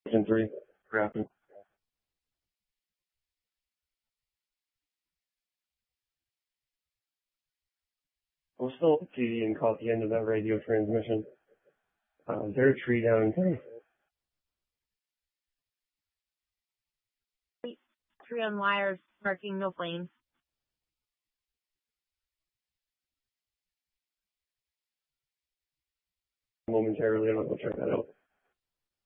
Gen 3. Rapping. I'm still at the TV and caught the end of that radio transmission. Is there a tree down in town? Tree on wires, marking no flames. Momentarily, I'm going to go check that out.